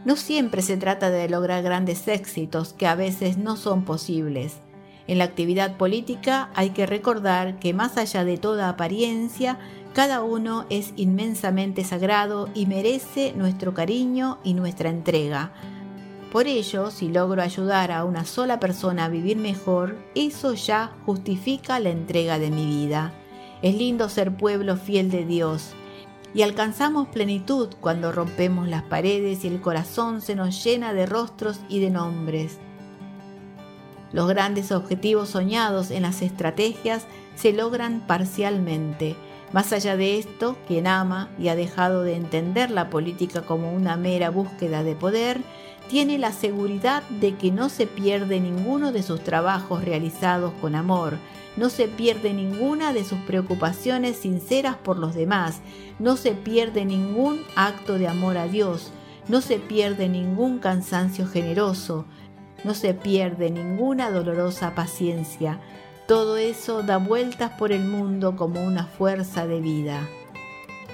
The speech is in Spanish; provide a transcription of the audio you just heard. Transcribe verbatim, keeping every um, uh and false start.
No siempre se trata de lograr grandes éxitos que a veces no son posibles. En la actividad política hay que recordar que más allá de toda apariencia, cada uno es inmensamente sagrado y merece nuestro cariño y nuestra entrega. Por ello, si logro ayudar a una sola persona a vivir mejor, eso ya justifica la entrega de mi vida. Es lindo ser pueblo fiel de Dios, y alcanzamos plenitud cuando rompemos las paredes y el corazón se nos llena de rostros y de nombres. Los grandes objetivos soñados en las estrategias se logran parcialmente. Más allá de esto, quien ama y ha dejado de entender la política como una mera búsqueda de poder, tiene la seguridad de que no se pierde ninguno de sus trabajos realizados con amor, no se pierde ninguna de sus preocupaciones sinceras por los demás, no se pierde ningún acto de amor a Dios, no se pierde ningún cansancio generoso, no se pierde ninguna dolorosa paciencia. Todo eso da vueltas por el mundo como una fuerza de vida.